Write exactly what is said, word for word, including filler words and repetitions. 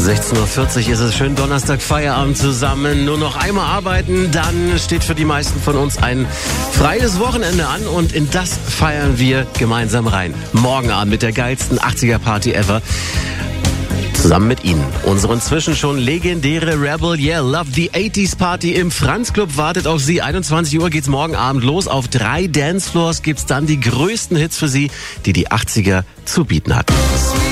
sechzehn Uhr vierzig ist es, schön Donnerstag, Feierabend zusammen. Nur noch einmal arbeiten, dann steht für die meisten von uns ein freies Wochenende an und in das feiern wir gemeinsam rein. Morgen Abend mit der geilsten achtziger-Party ever. Zusammen mit Ihnen. Unsere inzwischen schon legendäre Rebel Yeah Love the achtziger Party im Franz Club wartet auf Sie. einundzwanzig Uhr geht's morgen Abend los. Auf drei Dancefloors gibt's dann die größten Hits für Sie, die die achtziger zu bieten hatten.